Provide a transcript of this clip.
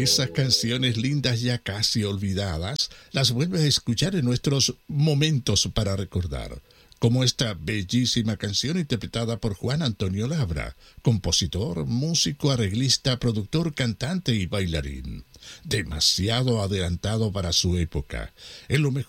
Esas canciones lindas ya casi olvidadas, las vuelves a escuchar en nuestros momentos para recordar, como esta bellísima canción interpretada por Juan Antonio Labra, compositor, músico, arreglista, productor, cantante y bailarín. Demasiado adelantado para su época. Es lo mejor